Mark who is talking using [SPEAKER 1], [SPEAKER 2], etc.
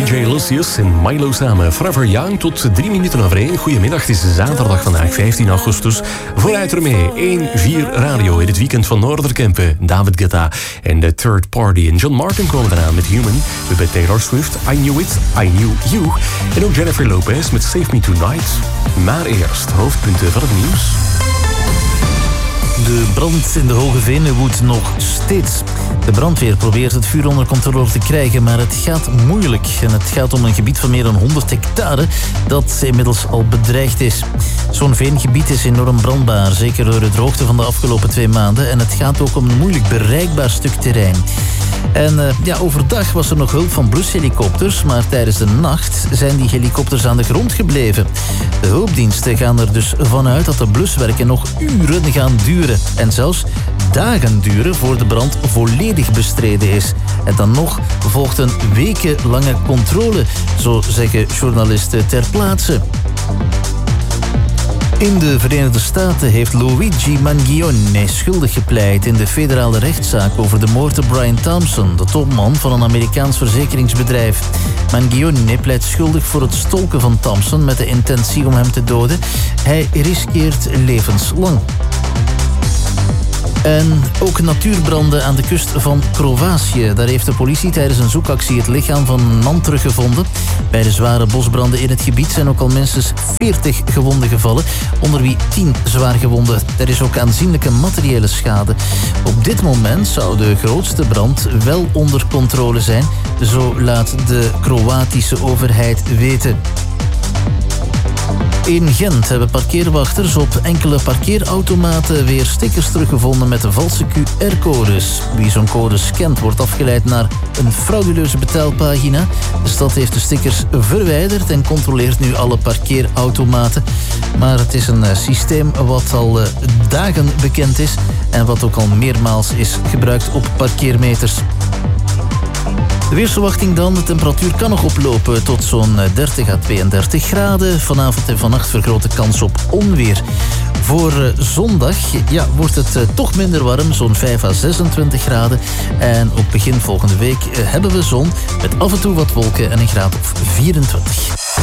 [SPEAKER 1] DJ Lucius en Milo samen. Forever Young tot 3 minuten over 1. Goedemiddag, het is zaterdag vandaag, 15 augustus. Vooruit ermee, 1-4 radio in het weekend van Noorderkempen. David Guetta en The Third Party. En John Martin komen eraan met Human. We hebben Taylor Swift, I Knew It, I Knew You. En ook Jennifer Lopez met Save Me Tonight. Maar eerst, hoofdpunten van het nieuws.
[SPEAKER 2] De brand in de Hoge Veenen woedt nog steeds. De brandweer probeert het vuur onder controle te krijgen, maar het gaat moeilijk. En het gaat om een gebied van meer dan 100 hectare dat inmiddels al bedreigd is. Zo'n veengebied is enorm brandbaar, zeker door de droogte van de afgelopen 2 maanden. En het gaat ook om een moeilijk bereikbaar stuk terrein. En overdag was er nog hulp van blushelikopters, maar tijdens de nacht zijn die helikopters aan de grond gebleven. De hulpdiensten gaan er dus vanuit dat de bluswerken nog uren gaan duren. En zelfs dagen duren voor de brand volledig bestreden is. En dan nog volgt een wekenlange controle, zo zeggen journalisten ter plaatse. In de Verenigde Staten heeft Luigi Mangione schuldig gepleit in de federale rechtszaak over de moord op Brian Thompson, de topman van een Amerikaans verzekeringsbedrijf. Mangione pleit schuldig voor het stolken van Thompson met de intentie om hem te doden. Hij riskeert levenslang. En ook natuurbranden aan de kust van Kroatië. Daar heeft de politie tijdens een zoekactie het lichaam van een man teruggevonden. Bij de zware bosbranden in het gebied zijn ook al minstens 40 gewonden gevallen, onder wie 10 zwaargewonden. Er is ook aanzienlijke materiële schade. Op dit moment zou de grootste brand wel onder controle zijn, zo laat de Kroatische overheid weten. In Gent hebben parkeerwachters op enkele parkeerautomaten weer stickers teruggevonden met de valse QR-codes. Wie zo'n code scant wordt afgeleid naar een frauduleuze betaalpagina. De stad heeft de stickers verwijderd en controleert nu alle parkeerautomaten. Maar het is een systeem wat al dagen bekend is en wat ook al meermaals is gebruikt op parkeermeters. De weersverwachting dan, de temperatuur kan nog oplopen tot zo'n 30 à 32 graden. Vanavond en vannacht vergrote kans op onweer. Voor zondag wordt het toch minder warm, zo'n 5 à 26 graden. En op begin volgende week hebben we zon met af en toe wat wolken en een graad of 24.